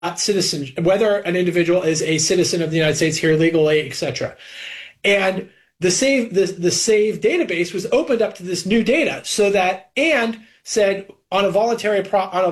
citizen, whether an individual is a citizen of the United States here legally, etc. And the Save database was opened up to this new data, so that and said on a voluntary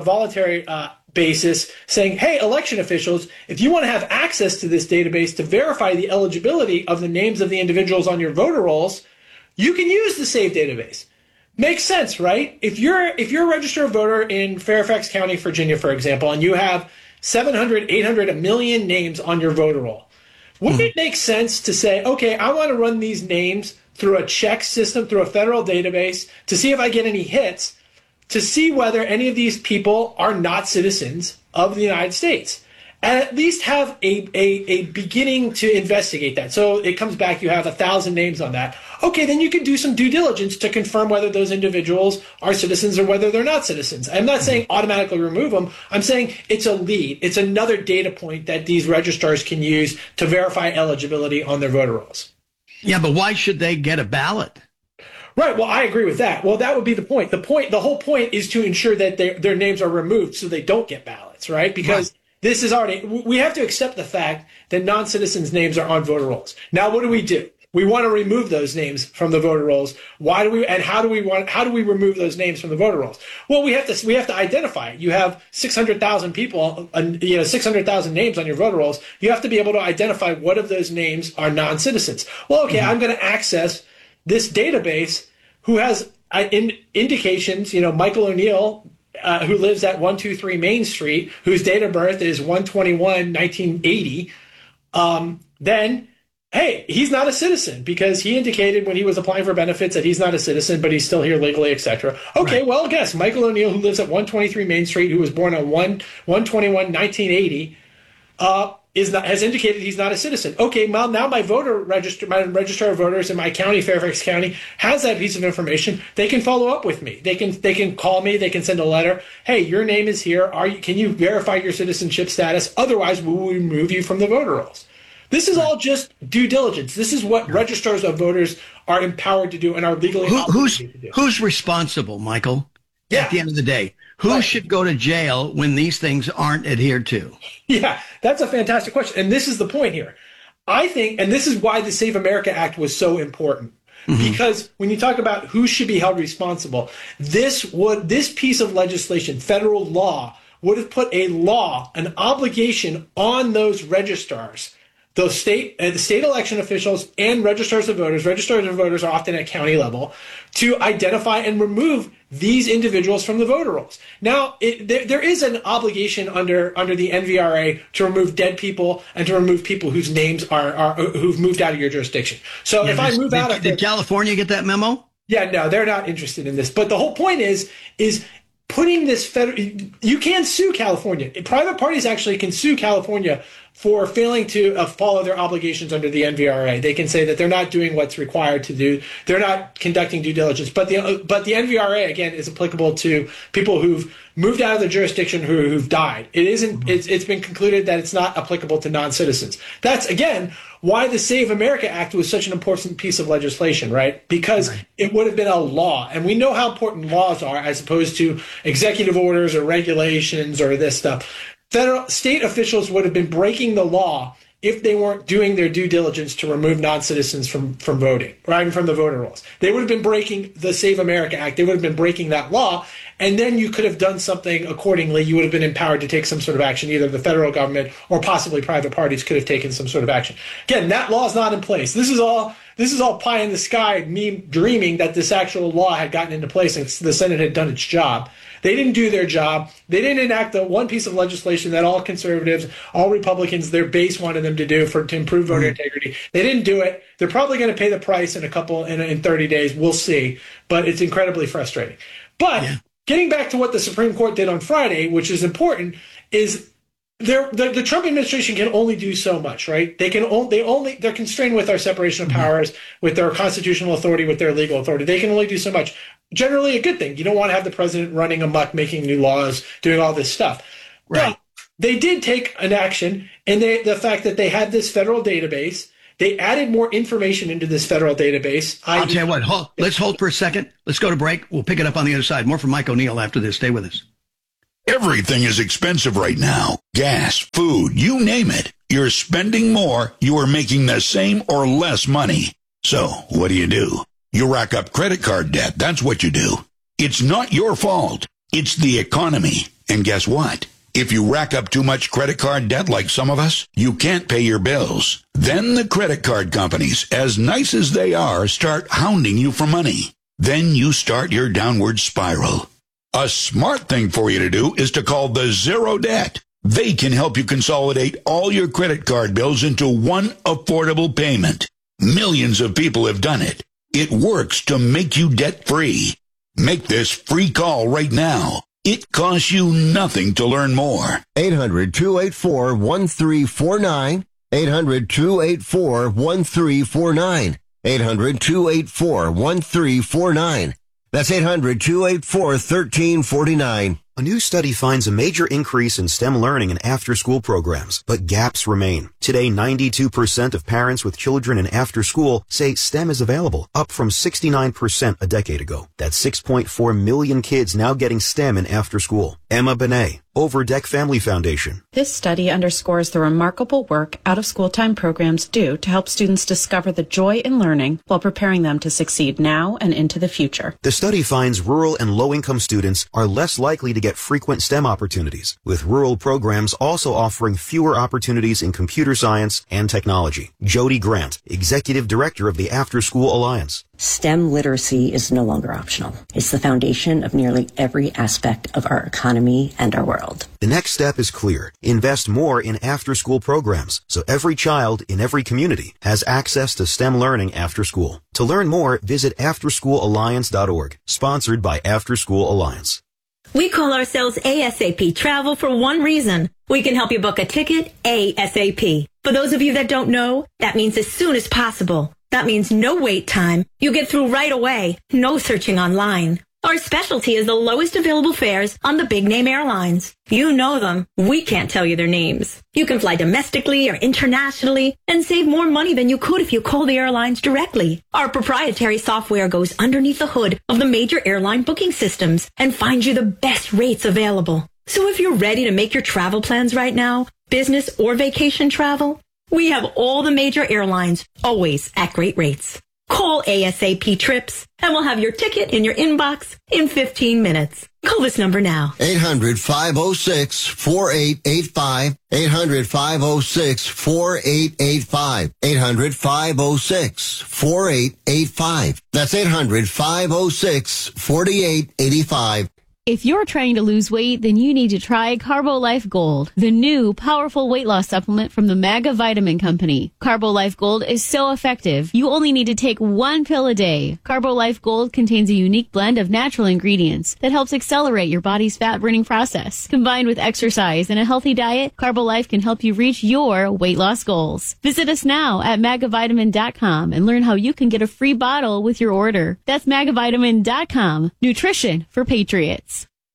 basis, saying, hey, election officials, if you want to have access to this database to verify the eligibility of the names of the individuals on your voter rolls, you can use the Save database. Makes sense, right? If you're a registered voter in Fairfax County, Virginia, for example, and you have 700, 800, a million names on your voter roll, wouldn't it make sense to say, okay, I want to run these names through a check system, through a federal database, to see if I get any hits, to see whether any of these people are not citizens of the United States, and at least have a beginning to investigate that. So it comes back, you have 1,000 names on that. Okay, then you can do some due diligence to confirm whether those individuals are citizens or whether they're not citizens. I'm not saying automatically remove them. I'm saying it's a lead. It's another data point that these registrars can use to verify eligibility on their voter rolls. Yeah, but why should they get a ballot? Right. Well, I agree with that. Well, that would be the point. The whole point is to ensure that their names are removed so they don't get ballots, right? Because this is already, we have to accept the fact that non-citizens' names are on voter rolls. Now, what do? We want to remove those names from the voter rolls. Why do we, and how do we remove those names from the voter rolls? Well, we have to identify it. You have 600,000 people, 600,000 names on your voter rolls. You have to be able to identify what of those names are non-citizens. Well, okay, I'm going to access this database who has indications, Michael O'Neill, who lives at 123 Main Street, whose date of birth is 1/21/1980, then, hey, he's not a citizen because he indicated when he was applying for benefits that he's not a citizen, but he's still here legally, etc. Okay, right. Well, guess Michael O'Neill, who lives at 123 Main Street, who was born on 1/21/1980, has indicated he's not a citizen. Okay, well, now my registrar of voters in my county, Fairfax County, has that piece of information. They can follow up with me. They can call me. They can send a letter. Hey, your name is here. Can you verify your citizenship status? Otherwise, we will remove you from the voter rolls. This is all just due diligence. This is what registrars of voters are empowered to do and are legally obligated to do. Who's responsible, Michael? Yeah. At the end of the day, who should go to jail when these things aren't adhered to? Yeah, that's a fantastic question. And this is the point here. I think, and this is why the Save America Act was so important, because when you talk about who should be held responsible, this piece of legislation, federal law, would have put an obligation on those registrars, those state election officials and registrars of voters. Registrars of voters are often at county level, to identify and remove these individuals from the voter rolls. Now, there is an obligation under the NVRA to remove dead people and to remove people whose names are who've moved out of your jurisdiction. So if I move out of did California get that memo? Yeah, no, they're not interested in this. But the whole point is putting this federal. You can sue California. Private parties actually can sue California for failing to follow their obligations under the NVRA. They can say that they're not doing what's required to do. They're not conducting due diligence. But the NVRA, again, is applicable to people who've moved out of the jurisdiction who've died. It isn't. It's been concluded that it's not applicable to non-citizens. That's, again, why the Save America Act was such an important piece of legislation, right? Because it would have been a law. And we know how important laws are as opposed to executive orders or regulations or this stuff. State officials would have been breaking the law if they weren't doing their due diligence to remove non-citizens from voting, right, from the voter rolls. They would have been breaking the Save America Act. They would have been breaking that law, and then you could have done something accordingly. You would have been empowered to take some sort of action. Either the federal government or possibly private parties could have taken some sort of action. Again, that law is not in place. This is all pie in the sky, me dreaming that this actual law had gotten into place and the Senate had done its job. They didn't do their job. They didn't enact the one piece of legislation that all conservatives, all Republicans, their base wanted them to do to improve voter integrity. They didn't do it. They're probably going to pay the price in 30 days. We'll see. But it's incredibly frustrating. But getting back to what the Supreme Court did on Friday, which is important, is the Trump administration can only do so much, right? They're constrained with our separation of powers, with their constitutional authority, with their legal authority. They can only do so much. Generally a good thing. You don't want to have the president running amok, making new laws, doing all this stuff. Right. But they did take an action, and the fact that they had this federal database, they added more information into this federal database. I'll tell you what, let's hold for a second. Let's go to break. We'll pick it up on the other side. More from Mike O'Neill after this. Stay with us. Everything is expensive right now. Gas, food, you name it. You're spending more, you are making the same or less money. So, what do? You rack up credit card debt, that's what you do. It's not your fault. It's the economy. And guess what? If you rack up too much credit card debt like some of us, you can't pay your bills. Then the credit card companies, as nice as they are, start hounding you for money. Then you start your downward spiral. A smart thing for you to do is to call the Zero Debt. They can help you consolidate all your credit card bills into one affordable payment. Millions of people have done it. It works to make you debt-free. Make this free call right now. It costs you nothing to learn more. 800-284-1349. 800-284-1349. 800-284-1349. That's 800-284-1349. A new study finds a major increase in STEM learning and after-school programs, but gaps remain. Today, 92% of parents with children in after-school say STEM is available, up from 69% a decade ago. That's 6.4 million kids now getting STEM in after-school. Emma Benet, Overdeck Family Foundation. This study underscores the remarkable work out-of-school time programs do to help students discover the joy in learning while preparing them to succeed now and into the future. The study finds rural and low-income students are less likely to get frequent STEM opportunities, with rural programs also offering fewer opportunities in computer science and technology. Jody Grant, Executive Director of the After School Alliance. STEM literacy is no longer optional. It's the foundation of nearly every aspect of our economy and our world. The next step is clear. Invest more in after-school programs so every child in every community has access to STEM learning after school. To learn more, visit afterschoolalliance.org, sponsored by After School Alliance. We call ourselves ASAP Travel for one reason. We can help you book a ticket ASAP. For those of you that don't know, that means as soon as possible. That means no wait time. You get through right away. No searching online. Our specialty is the lowest available fares on the big name airlines. You know them. We can't tell you their names. You can fly domestically or internationally and save more money than you could if you call the airlines directly. Our proprietary software goes underneath the hood of the major airline booking systems and finds you the best rates available. So if you're ready to make your travel plans right now, business or vacation travel, we have all the major airlines, always at great rates. Call ASAP Trips, and we'll have your ticket in your inbox in 15 minutes. Call this number now. 800-506-4885. 800-506-4885. 800-506-4885. That's 800-506-4885. If you're trying to lose weight, then you need to try CarboLife Gold, the new powerful weight loss supplement from the Maga Vitamin Company. CarboLife Gold is so effective, you only need to take one pill a day. CarboLife Gold contains a unique blend of natural ingredients that helps accelerate your body's fat-burning process. Combined with exercise and a healthy diet, CarboLife can help you reach your weight loss goals. Visit us now at magavitamin.com and learn how you can get a free bottle with your order. That's magavitamin.com. Nutrition for patriots.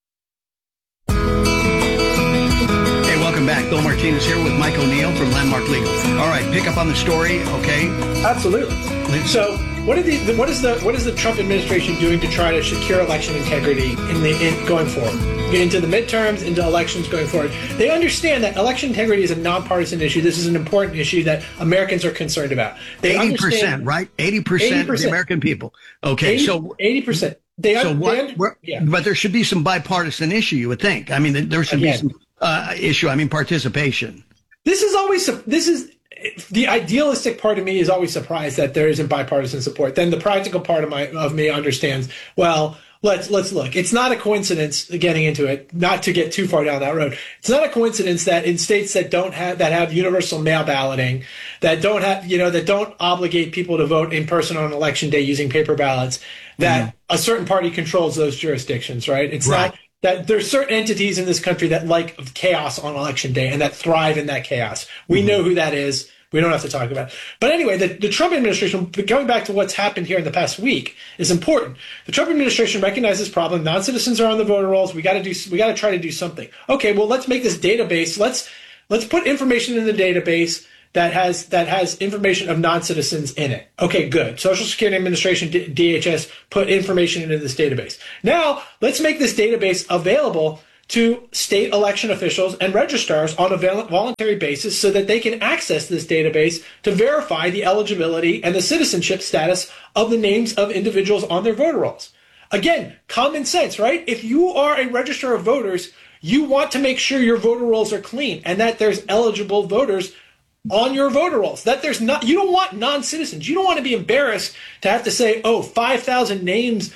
Hey, welcome back. Bill Martinez here with Mike O'Neill from Landmark Legal. All right, pick up on the story, okay? Absolutely. So, what is the Trump administration doing to try to secure election integrity in going forward, into the midterms, into elections going forward? They understand that election integrity is a nonpartisan issue. This is an important issue that Americans are concerned about. 80%, right? 80% of the American people. Okay, 80%. But there should be some bipartisan issue, you would think. I mean, there should be some participation. This is the idealistic part of me is always surprised that there isn't bipartisan support. Then the practical part of me understands, well, let's look. It's not a coincidence, getting into it, not to get too far down that road. It's not a coincidence that in states that have universal mail balloting, that don't obligate people to vote in person on election day using paper ballots, that a certain party controls those jurisdictions, right? It's not that there's certain entities in this country that like chaos on election day and that thrive in that chaos. We know who that is. We don't have to talk about it. But anyway, the Trump administration, going back to what's happened here in the past week, is important. The Trump administration recognizes this problem. Non-citizens are on the voter rolls. We got to try to do something. Okay, well, let's make this database. Let's put information in the database that has information of non-citizens in it. Okay, good. Social Security Administration, DHS, put information into this database. Now, let's make this database available to state election officials and registrars on a voluntary basis so that they can access this database to verify the eligibility and the citizenship status of the names of individuals on their voter rolls. Again, common sense, right? If you are a registrar of voters, you want to make sure your voter rolls are clean and that there's eligible voters on your voter rolls. That there's not, you don't want non-citizens. You don't want to be embarrassed to have to say, 5,000 names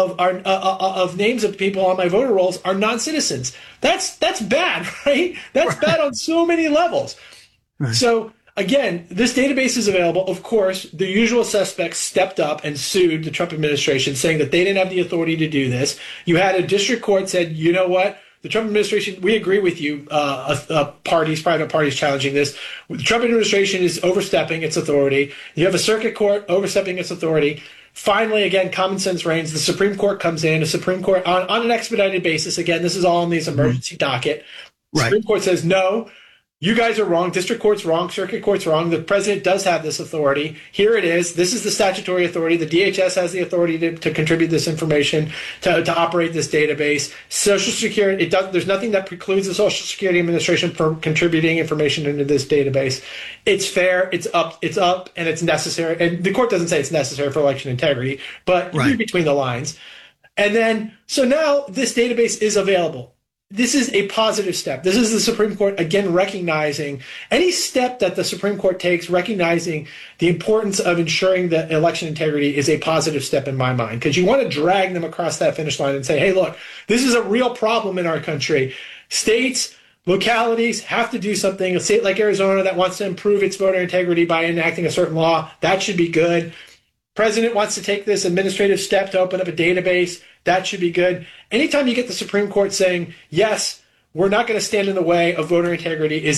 of names of people on my voter rolls are non-citizens. That's bad, right? That's bad on so many levels. Right. So again, this database is available. Of course, the usual suspects stepped up and sued the Trump administration, saying that they didn't have the authority to do this. You had a district court said, you know what? The Trump administration, we agree with you, private parties challenging this. The Trump administration is overstepping its authority. You have a circuit court overstepping its authority. Finally, again, common sense reigns. The Supreme Court comes in. The Supreme Court, on an expedited basis, again, this is all on these emergency docket. Right. Supreme Court says, no, you guys are wrong. District court's wrong. Circuit court's wrong. The president does have this authority. Here it is. This is the statutory authority. The DHS has the authority to contribute this information, to operate this database. Social Security, there's nothing that precludes the Social Security Administration from contributing information into this database. It's fair. It's up, and it's necessary. And the court doesn't say it's necessary for election integrity, but read between the lines. And then, so now this database is available. This is a positive step. This is the Supreme Court, again, recognizing any step that the Supreme Court takes, recognizing the importance of ensuring that election integrity is a positive step in my mind, because you want to drag them across that finish line and say, hey, look, this is a real problem in our country. States, localities have to do something. A state like Arizona that wants to improve its voter integrity by enacting a certain law, that should be good. President wants to take this administrative step to open up a database. That should be good. Anytime you get the Supreme Court saying, yes, we're not going to stand in the way of voter integrity is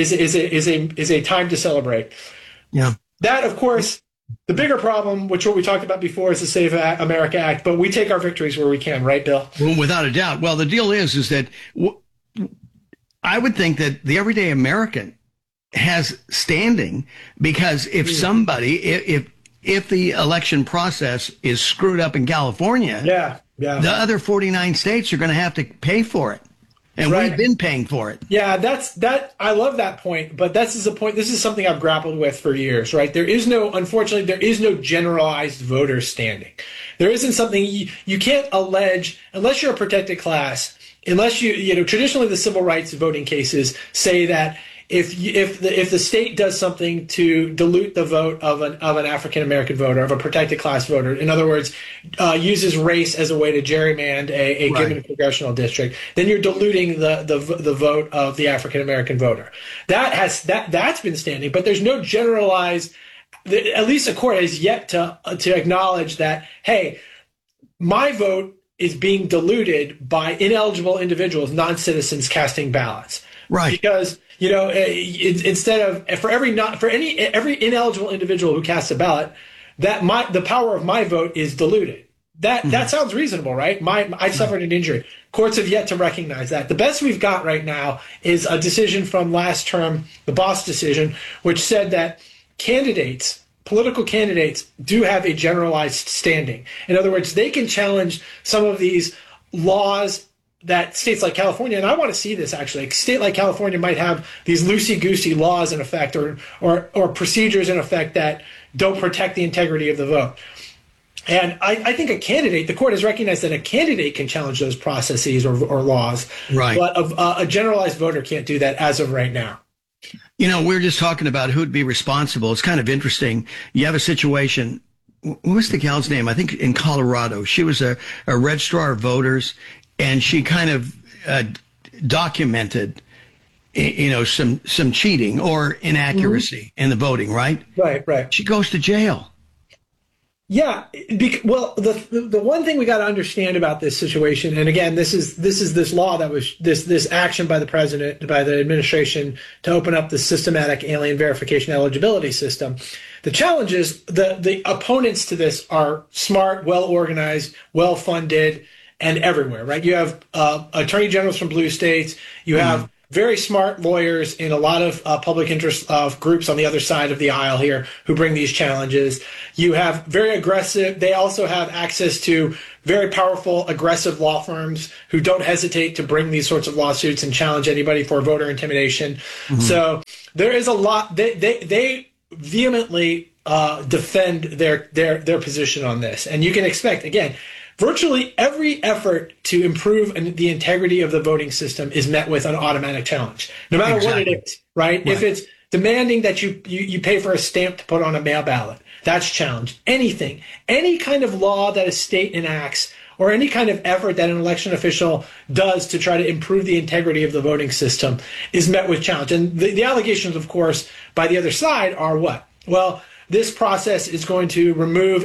a time to celebrate. Yeah. That, of course, the bigger problem, which what we talked about before, is the Save America Act. But we take our victories where we can, right, Bill? Well, without a doubt. Well, the deal is that I would think that the everyday American has standing, because if somebody, if the election process is screwed up in California, the other 49 states are going to have to pay for it. And we've been paying for it. Yeah, I love that point, but this is a point. This is something I've grappled with for years, right? Unfortunately, there is no generalized voter standing. There isn't something you can't allege unless you're a protected class, unless traditionally the civil rights voting cases say that if the state does something to dilute the vote of an African American voter, of a protected class voter, in other words, uses race as a way to gerrymander a given congressional district, then you're diluting the vote of the African American voter. That's been standing, but there's no generalized. At least the court has yet to acknowledge that, hey, my vote is being diluted by ineligible individuals, non-citizens casting ballots. Right. Because instead of for every ineligible individual who casts a ballot, the power of my vote is diluted. That sounds reasonable, right? I suffered an injury. Courts have yet to recognize that. The best we've got right now is a decision from last term, the Boss decision, which said that political candidates do have a generalized standing. In other words, they can challenge some of these laws that states like California, and I want to see this actually, a state like California might have these loosey-goosey laws in effect or procedures in effect that don't protect the integrity of the vote. And I think the court has recognized that a candidate can challenge those processes or laws, right? But a generalized voter can't do that as of right now. We're just talking about who'd be responsible. It's kind of interesting. You have a situation. What's the gal's name? I think in Colorado. She was a registrar of voters, and she kind of documented, some cheating or inaccuracy in the voting, right? Right. She goes to jail. Yeah. Well, the one thing we got to understand about this situation, and again, this is this law that was this action by the president, by the administration to open up the systematic alien verification eligibility system. The challenge is the opponents to this are smart, well organized, well funded, and everywhere, right? You have attorney generals from blue states. You have very smart lawyers in a lot of public interest groups on the other side of the aisle here who bring these challenges. You have very aggressive. They also have access to very powerful, aggressive law firms who don't hesitate to bring these sorts of lawsuits and challenge anybody for voter intimidation. So there is a lot. They vehemently defend their position on this, and you can expect, again, virtually every effort to improve the integrity of the voting system is met with an automatic challenge, no matter what it is, right? If it's demanding that you pay for a stamp to put on a mail ballot, that's challenged. Anything, any kind of law that a state enacts, or any kind of effort that an election official does to try to improve the integrity of the voting system is met with challenge. And the allegations, of course, by the other side are what? Well, this process is going to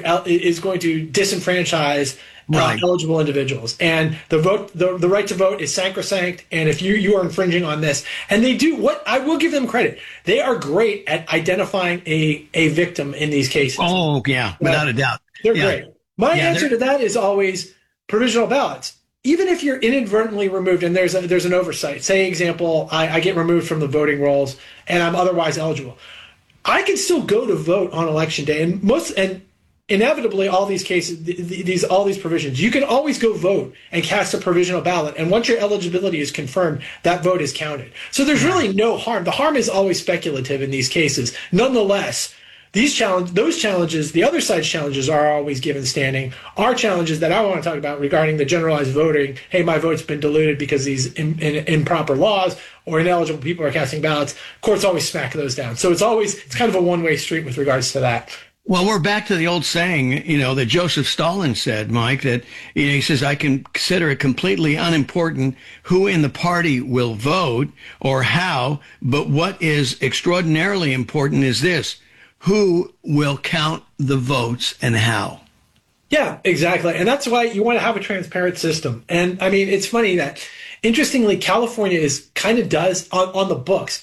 disenfranchise eligible individuals, and the right to vote is sacrosanct. And if you are infringing on this, and they do what I will give them credit, they are great at identifying a victim in these cases. Oh yeah, without a doubt, they're great. My answer to that is always provisional ballots. Even if you're inadvertently removed and there's an oversight, say example, I get removed from the voting rolls and I'm otherwise eligible, I can still go to vote on election day, and inevitably all these cases, all these provisions, you can always go vote and cast a provisional ballot, and once your eligibility is confirmed, that vote is counted. So there's really no harm. The harm is always speculative in these cases. Nonetheless, those challenges, the other side's challenges are always given standing. Our challenges that I want to talk about regarding the generalized voting, hey, my vote's been diluted because these improper laws or ineligible people are casting ballots, courts always smack those down. So it's kind of a one-way street with regards to that. Well, we're back to the old saying, that Joseph Stalin said, Mike, that he says, I can consider it completely unimportant who in the party will vote or how, but what is extraordinarily important is this: who will count the votes and how? Yeah, exactly. And that's why you want to have a transparent system. And I mean, it's funny that, interestingly, California does on the books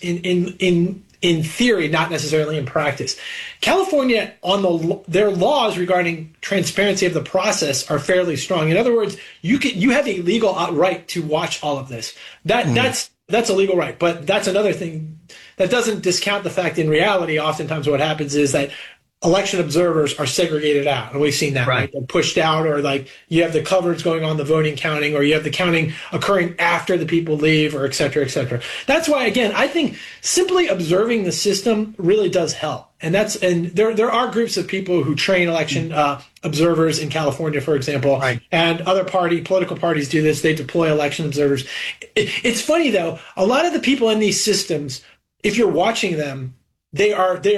in theory, not necessarily in practice. California, their laws regarding transparency of the process are fairly strong. In other words, you have a legal right to watch all of this. That's a legal right. But that's another thing that doesn't discount the fact in reality, oftentimes what happens is that election observers are segregated out. And we've seen that, right? They're pushed out, or like you have the coverage going on the voting counting, or you have the counting occurring after the people leave, or et cetera, et cetera. That's why, again, I think simply observing the system really does help. And there are groups of people who train election observers in California, for example, and other political parties do this. They deploy election observers. It's funny though, a lot of the people in these systems, if you're watching them, they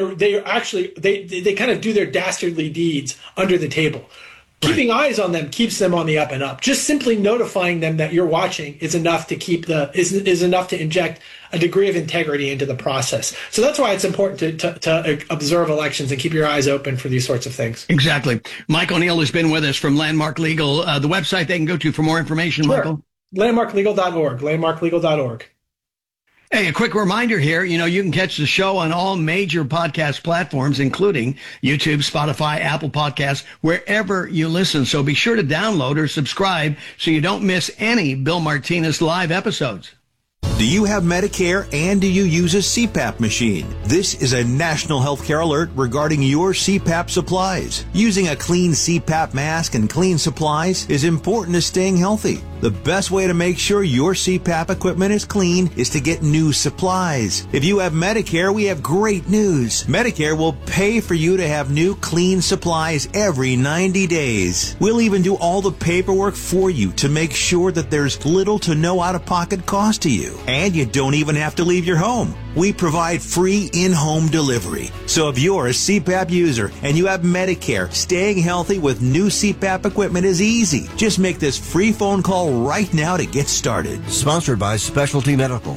kind of do their dastardly deeds under the table. Keeping eyes on them keeps them on the up and up. Just simply notifying them that you're watching is enough to is enough to inject a degree of integrity into the process. So that's why it's important to observe elections and keep your eyes open for these sorts of things. Exactly. Mike O'Neill has been with us from Landmark Legal. The website they can go to for more information, sure. Michael? Landmarklegal.org. Landmarklegal.org. Hey, a quick reminder here, you can catch the show on all major podcast platforms, including YouTube, Spotify, Apple Podcasts, wherever you listen. So be sure to download or subscribe so you don't miss any Bill Martinez live episodes. Do you have Medicare and do you use a CPAP machine? This is a national healthcare alert regarding your CPAP supplies. Using a clean CPAP mask and clean supplies is important to staying healthy. The best way to make sure your CPAP equipment is clean is to get new supplies. If you have Medicare, we have great news. Medicare will pay for you to have new clean supplies every 90 days. We'll even do all the paperwork for you to make sure that there's little to no out-of-pocket cost to you. And you don't even have to leave your home. We provide free in-home delivery. So if you're a CPAP user and you have Medicare, staying healthy with new CPAP equipment is easy. Just make this free phone call right now to get started. Sponsored by Specialty Medical.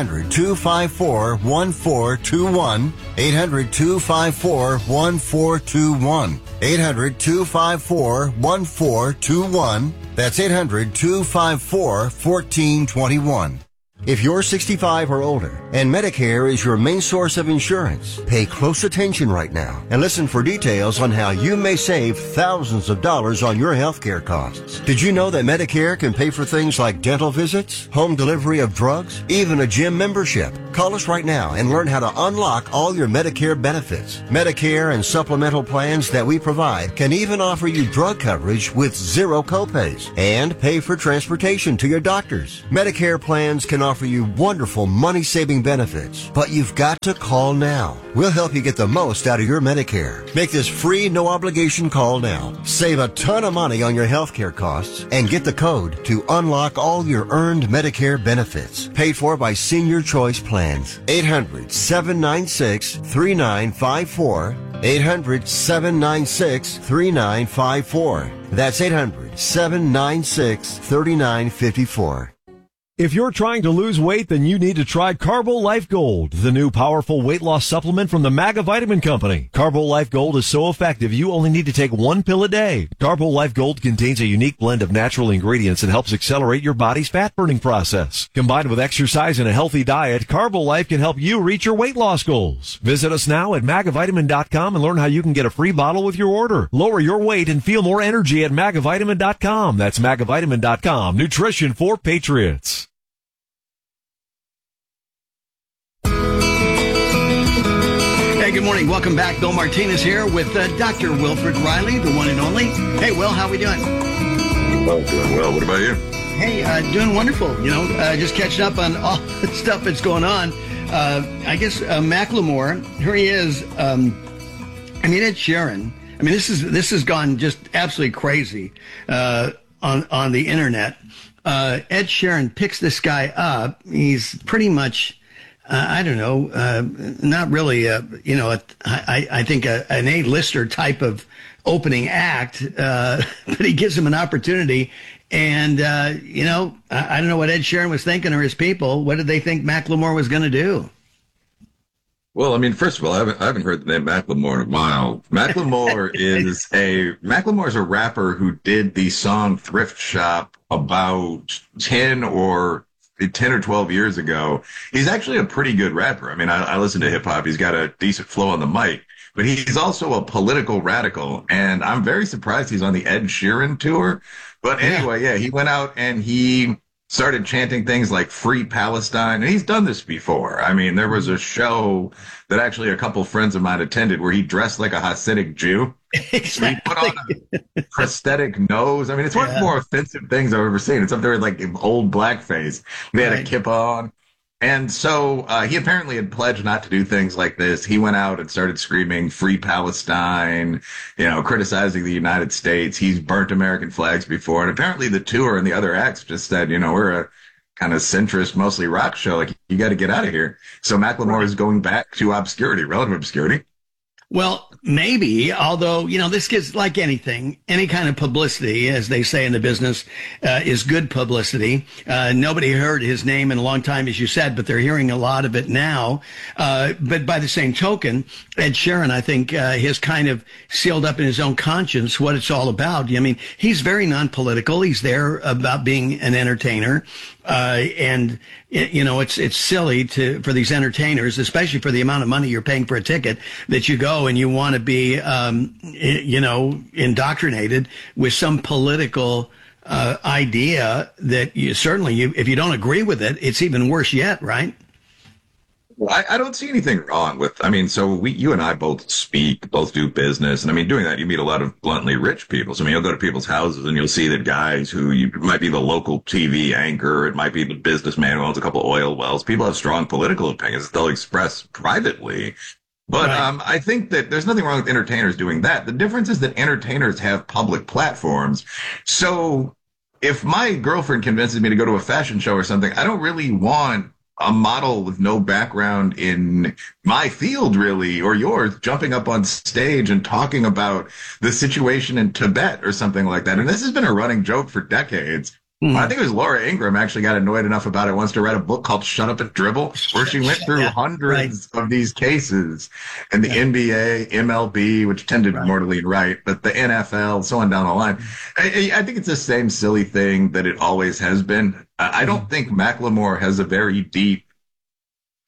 800-254-1421. 800-254-1421. 800-254-1421. That's 800-254-1421. If you're 65 or older And Medicare is your main source of insurance. Pay close attention right now and listen for details on how you may save thousands of dollars on your healthcare costs. Did you know that Medicare can pay for things like dental visits, home delivery of drugs, even a gym membership? Call us right now and learn how to unlock all your Medicare benefits. Medicare and supplemental plans that we provide can even offer you drug coverage with zero copays and pay for transportation to your doctors. Medicare plans can offer you wonderful money-saving benefits, but you've got to call now. We'll help you get the most out of your Medicare. Make this free, no-obligation call now. Save a ton of money on your healthcare costs and get the code to unlock all your earned Medicare benefits. Paid for by Senior Choice Plans. 800-796-3954. 800-796-3954. That's 800-796-3954. If you're trying to lose weight, then you need to try Carbo Life Gold, the new powerful weight loss supplement from the MAGA Vitamin Company. Carbo Life Gold is so effective, you only need to take one pill a day. Carbo Life Gold contains a unique blend of natural ingredients and helps accelerate your body's fat-burning process. Combined with exercise and a healthy diet, Carbo Life can help you reach your weight loss goals. Visit us now at magavitamin.com and learn how you can get a free bottle with your order. Lower your weight and feel more energy at magavitamin.com. That's magavitamin.com. Nutrition for Patriots. Hey, good morning. Welcome back. Bill Martinez here with Dr. Wilfred Riley, the one and only. Hey, Will, how we doing? Oh, doing well. What about you? Hey, doing wonderful. You know, just catching up on all the stuff that's going on. I guess Macklemore, here he is. Ed Sheeran. I mean, this has gone just absolutely crazy on the internet. Ed Sheeran picks this guy up. He's pretty much, I don't know, not really, I think an A-lister type of opening act, but he gives him an opportunity. And, I don't know what Ed Sheeran was thinking or his people. What did they think Macklemore was going to do? Well, I mean, first of all, I haven't heard the name Macklemore in a while. Macklemore is a rapper who did the song Thrift Shop about 10 or 12 years ago. He's actually a pretty good rapper. I mean, I listen to hip hop. He's got a decent flow on the mic, but he's also a political radical. And I'm very surprised he's on the Ed Sheeran tour. But anyway, yeah, he went out and he started chanting things like Free Palestine. And he's done this before. I mean, there was a show that actually a couple friends of mine attended where he dressed like a Hasidic Jew. Exactly. He put on a prosthetic nose. I mean, it's one of the more offensive things I've ever seen. It's up there with like old blackface. They had a kippah on. And so he apparently had pledged not to do things like this. He went out and started screaming Free Palestine, criticizing the United States. He's burnt American flags before. And apparently the tour and the other acts just said, we're a kind of centrist, mostly rock show. Like, you got to get out of here. So Macklemore is going back to obscurity, relative obscurity. Well, maybe, although, this gets like anything, any kind of publicity, as they say in the business, is good publicity. Nobody heard his name in a long time, as you said, but they're hearing a lot of it now. But by the same token, Ed Sheeran, I think, has kind of sealed up in his own conscience what it's all about. I mean, he's very non-political. He's there about being an entertainer. And it's silly for these entertainers, especially for the amount of money you're paying for a ticket, that you go and you want to be, indoctrinated with some political, idea that if you don't agree with it, it's even worse yet, right? Well, I don't see anything wrong with, so you and I both do business. And doing that, you meet a lot of bluntly rich people. So, you'll go to people's houses and you'll see that guys might be the local TV anchor. It might be the businessman who owns a couple of oil wells. People have strong political opinions that they'll express privately. But I think that there's nothing wrong with entertainers doing that. The difference is that entertainers have public platforms. So if my girlfriend convinces me to go to a fashion show or something, I don't really want a model with no background in my field, really, or yours, jumping up on stage and talking about the situation in Tibet or something like that. And this has been a running joke for decades. I think it was Laura Ingraham actually got annoyed enough about it once to write a book called Shut Up and Dribble, where she went through hundreds of these cases, and the NBA, MLB, which tended more to lean right, but the NFL, so on down the line. I think it's the same silly thing that it always has been. I don't think Macklemore has a very deep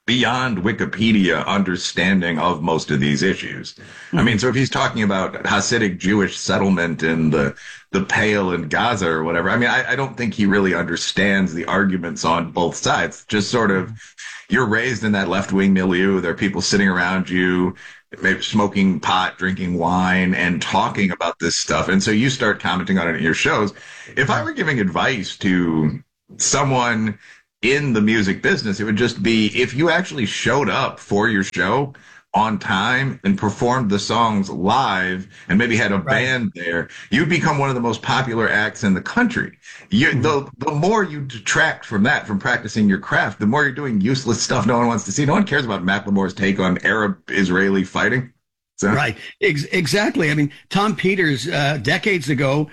beyond Wikipedia understanding of most of these issues. I mean, so if he's talking about Hasidic Jewish settlement in the Pale in Gaza or whatever, I mean, I don't think he really understands the arguments on both sides. Just sort of, you're raised in that left-wing milieu. There are people sitting around you, maybe smoking pot, drinking wine, and talking about this stuff. And so you start commenting on it in your shows. If I were giving advice to someone in the music business, it would just be, if you actually showed up for your show on time and performed the songs live and maybe had a band there, you'd become one of the most popular acts in the country. The more you detract from that, from practicing your craft, the more you're doing useless stuff no one wants to see. No one cares about Macklemore's take on Arab-Israeli fighting. So. Right. Exactly. I mean, Tom Peters, decades ago,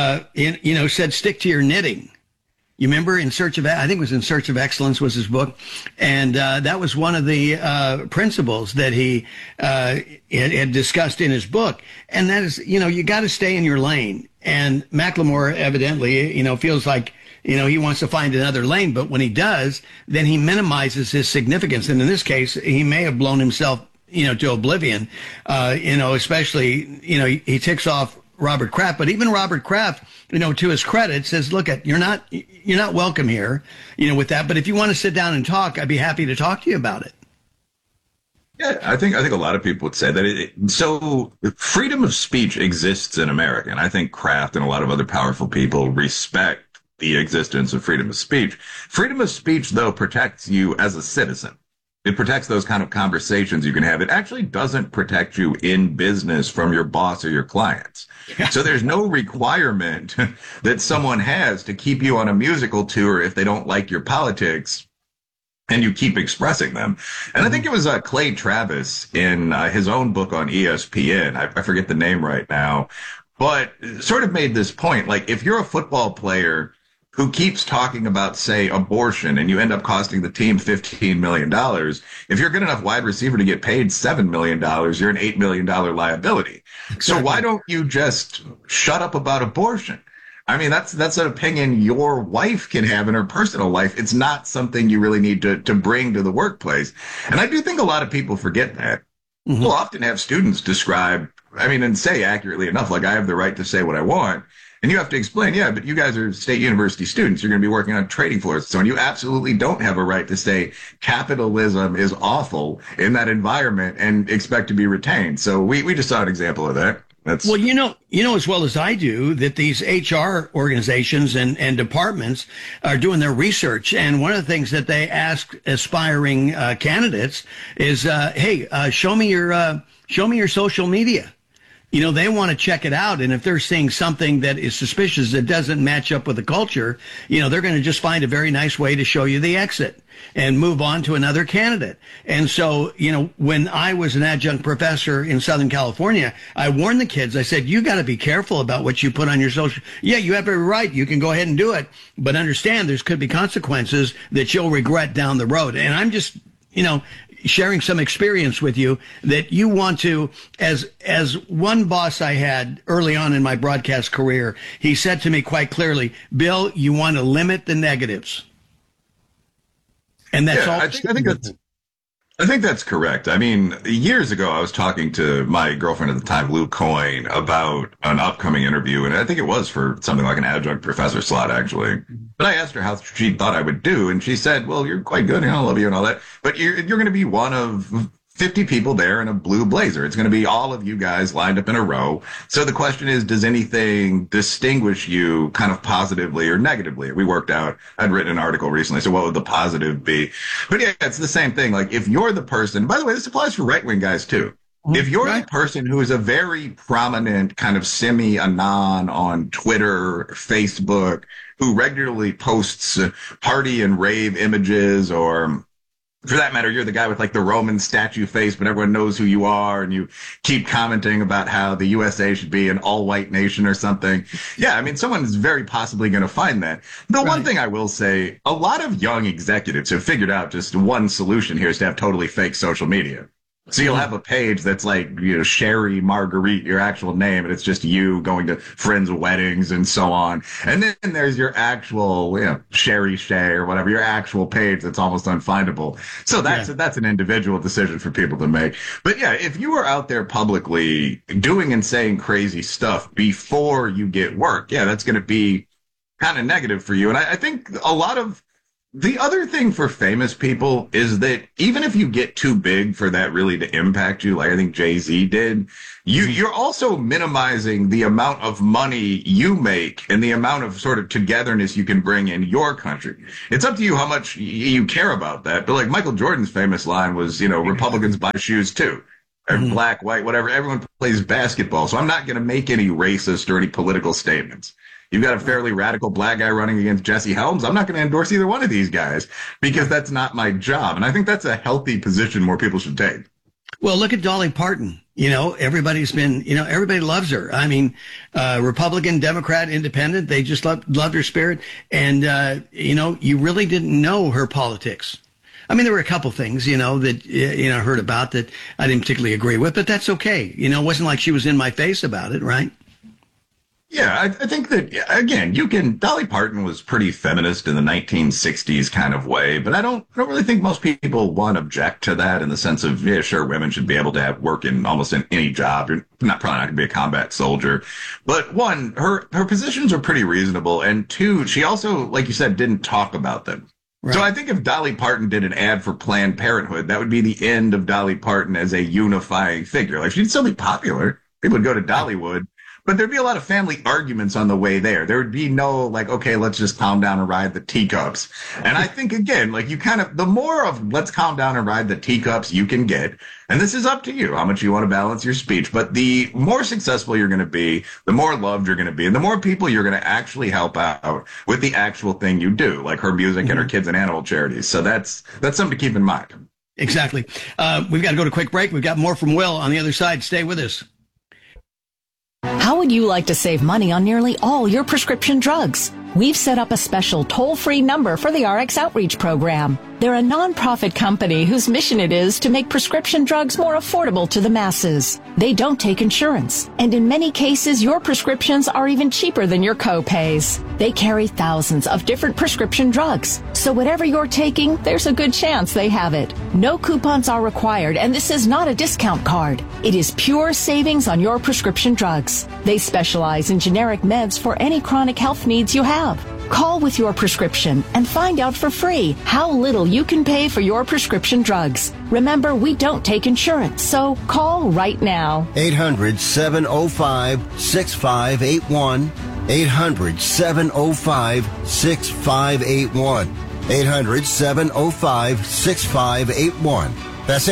said, stick to your knitting. You remember I think it was In Search of Excellence was his book. And that was one of the principles that he had discussed in his book. And that is, you got to stay in your lane. And Macklemore evidently, feels like, he wants to find another lane. But when he does, then he minimizes his significance. And in this case, he may have blown himself, to oblivion, especially, he ticks off Robert Kraft, but even Robert Kraft, to his credit, says, look, you're not welcome here, with that. But if you want to sit down and talk, I'd be happy to talk to you about it. Yeah, I think a lot of people would say that. So freedom of speech exists in America, and I think Kraft and a lot of other powerful people respect the existence of freedom of speech. Freedom of speech, though, protects you as a citizen. It protects those kind of conversations you can have. It actually doesn't protect you in business from your boss or your clients. Yeah. So there's no requirement that someone has to keep you on a musical tour if they don't like your politics and you keep expressing them. And I think it was Clay Travis in his own book on ESPN. I forget the name right now, but sort of made this point. Like, if you're a football player who keeps talking about, say, abortion, and you end up costing the team $15 million, if you're a good enough wide receiver to get paid $7 million, you're an $8 million liability. Exactly. So why don't you just shut up about abortion? I mean, that's an opinion your wife can have in her personal life. It's not something you really need to bring to the workplace. And I do think a lot of people forget that. Mm-hmm. We'll often have students describe, and say accurately enough, like, I have the right to say what I want. And you have to explain, yeah, but you guys are state university students. You're going to be working on trading floors. So you absolutely don't have a right to say capitalism is awful in that environment and expect to be retained. So we just saw an example of that. Well, you know as well as I do that these HR organizations and departments are doing their research. And one of the things that they ask aspiring candidates is, hey, show me your social media. They want to check it out. And if they're seeing something that is suspicious that doesn't match up with the culture, they're going to just find a very nice way to show you the exit and move on to another candidate. And so, when I was an adjunct professor in Southern California, I warned the kids. I said, you got to be careful about what you put on your social. Yeah, you have every right. You can go ahead and do it. But understand there could be consequences that you'll regret down the road. And I'm just, sharing some experience with you that you want to, as one boss I had early on in my broadcast career, he said to me quite clearly, Bill, you want to limit the negatives. And that's all. I think that's correct. Years ago, I was talking to my girlfriend at the time, Lou Coyne, about an upcoming interview. And I think it was for something like an adjunct professor slot, actually. But I asked her how she thought I would do. And she said, well, you're quite good. I love you and all that. But you're going to be one of 50 people there in a blue blazer. It's going to be all of you guys lined up in a row. So the question is, does anything distinguish you kind of positively or negatively? We worked out, I'd written an article recently, so what would the positive be? But yeah, it's the same thing. Like, if you're the person, by the way, this applies for right-wing guys too. If you're the person who is a very prominent kind of semi-anon on Twitter, Facebook, who regularly posts party and rave images, or for that matter, you're the guy with like the Roman statue face, but everyone knows who you are, and you keep commenting about how the USA should be an all-white nation or something. Yeah, someone is very possibly going to find that. The one thing I will say, a lot of young executives have figured out just one solution here is to have totally fake social media. So you'll have a page that's like, Sherry Marguerite, your actual name, and it's just you going to friends' weddings and so on. And then there's your actual, Sherry Shay or whatever, your actual page that's almost unfindable. So that's an individual decision for people to make. But yeah, if you are out there publicly doing and saying crazy stuff before you get work, that's going to be kind of negative for you. And I think a lot of the other thing for famous people is that even if you get too big for that really to impact you, like I think Jay-Z did, you're also minimizing the amount of money you make and the amount of sort of togetherness you can bring in your country. It's up to you how much you care about that. But like Michael Jordan's famous line was, Republicans buy shoes too. Or black, white, whatever. Everyone plays basketball. So I'm not going to make any racist or any political statements. You've got a fairly radical black guy running against Jesse Helms. I'm not going to endorse either one of these guys because that's not my job. And I think that's a healthy position more people should take. Well, look at Dolly Parton. Everybody's been, everybody loves her. I mean, Republican, Democrat, Independent, they just loved her spirit. And, you really didn't know her politics. I mean, there were a couple things, that, I heard about that I didn't particularly agree with, but that's okay. It wasn't like she was in my face about it, right? Yeah, I think that, again, Dolly Parton was pretty feminist in the 1960s kind of way, but I don't really think most people, object to that in the sense of, sure, women should be able to have work in almost any job. You're probably not going to be a combat soldier. But one, her positions are pretty reasonable. And two, she also, like you said, didn't talk about them. Right. So I think if Dolly Parton did an ad for Planned Parenthood, that would be the end of Dolly Parton as a unifying figure. Like, she'd still be popular. People would go to Dollywood. But there'd be a lot of family arguments on the way there. There would be no, okay, let's just calm down and ride the teacups. And I think, again, the more of let's calm down and ride the teacups you can get, and this is up to you, how much you want to balance your speech, but the more successful you're going to be, the more loved you're going to be, and the more people you're going to actually help out with the actual thing you do, like her music and her kids and animal charities. So that's something to keep in mind. Exactly. We've got to go to a quick break. We've got more from Will on the other side. Stay with us. How would you like to save money on nearly all your prescription drugs? We've set up a special toll-free number for the RX Outreach Program. They're a nonprofit company whose mission it is to make prescription drugs more affordable to the masses. They don't take insurance, and in many cases, your prescriptions are even cheaper than your co-pays. They carry thousands of different prescription drugs, so whatever you're taking, there's a good chance they have it. No coupons are required, and this is not a discount card. It is pure savings on your prescription drugs. They specialize in generic meds for any chronic health needs you have. Call with your prescription and find out for free how little you can pay for your prescription drugs. Remember, we don't take insurance, so call right now. 800-705-6581. 800-705-6581. 800-705-6581. That's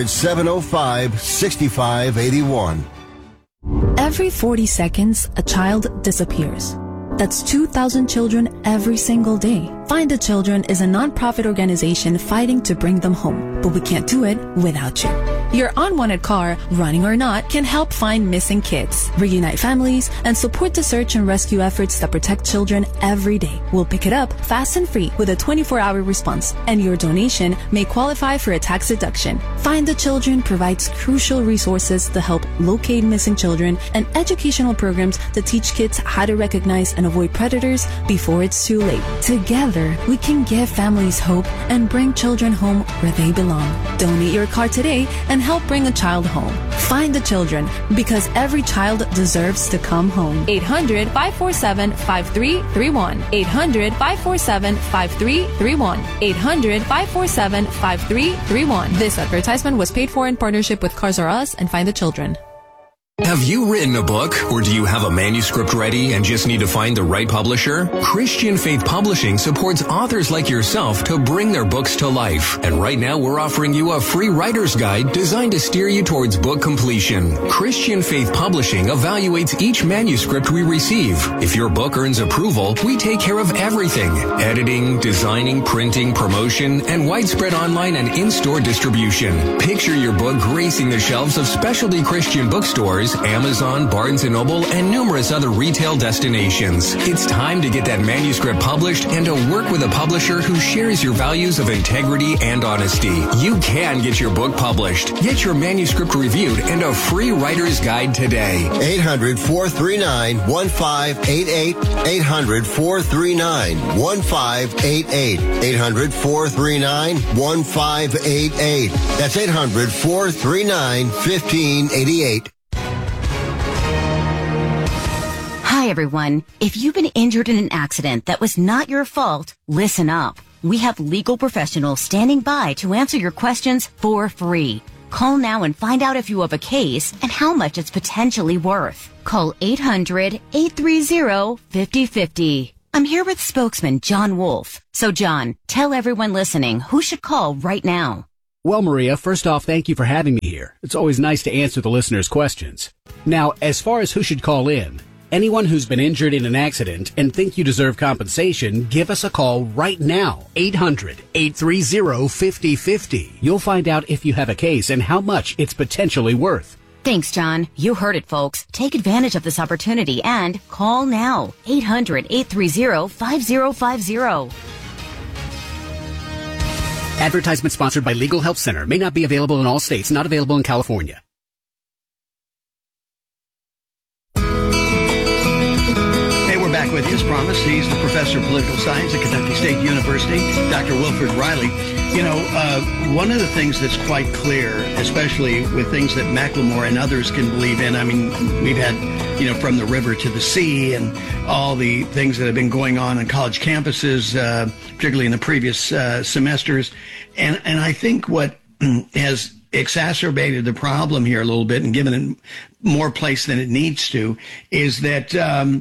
800-705-6581. Every 40 seconds, a child disappears. That's 2,000 children every single day. Find the Children is a nonprofit organization fighting to bring them home, but we can't do it without you. Your unwanted car, running or not, can help find missing kids, reunite families, and support the search and rescue efforts that protect children every day. We'll pick it up fast and free with a 24-hour response, and your donation may qualify for a tax deduction. Find the Children provides crucial resources to help locate missing children and educational programs that teach kids how to recognize and avoid predators before it's too late. Together, we can give families hope and bring children home where they belong. Donate your car today and help bring a child home. Find the Children, because every child deserves to come home. 800-547-5331. 800-547-5331. 800-547-5331. This advertisement was paid for in partnership with Cars R Us and Find the Children. Have you written a book, or do you have a manuscript ready and just need to find the right publisher? Christian Faith Publishing supports authors like yourself to bring their books to life. And right now we're offering you a free writer's guide designed to steer you towards book completion. Christian Faith Publishing evaluates each manuscript we receive. If your book earns approval, we take care of everything: editing, designing, printing, promotion, and widespread online and in-store distribution. Picture your book gracing the shelves of specialty Christian bookstores Borders, Amazon, Barnes & Noble, and numerous other retail destinations. It's time to get that manuscript published and to work with a publisher who shares your values of integrity and honesty. You can get your book published, get your manuscript reviewed, and a free writer's guide today. 800-439-1588. 800-439-1588. 800-439-1588. That's 800-439-1588. Hi, everyone. If you've been injured in an accident that was not your fault, listen up. We have legal professionals standing by to answer your questions for free. Call now and find out if you have a case and how much it's potentially worth. Call 800-830-5050. I'm here with spokesman John Wolf. So, John, tell everyone listening who should call right now. Well, Maria, first off, thank you for having me here. It's always nice to answer the listeners' questions. Now, as far as who should call in, anyone who's been injured in an accident and think you deserve compensation, give us a call right now. 800-830-5050. You'll find out if you have a case and how much it's potentially worth. Thanks, John. You heard it, folks. Take advantage of this opportunity and call now. 800-830-5050. Advertisement sponsored by Legal Help Center. May not be available in all states. Not available in California. Back with you, as promised. He's the professor of political science at Kentucky State University, Dr. Wilfred Riley. You know, one of the things that's quite clear, especially with things that Macklemore and others can believe in, I mean, we've had, you know, from the river to the sea and all the things that have been going on college campuses, particularly in the previous semesters. And I think what has exacerbated the problem here a little bit and given it more place than it needs to is that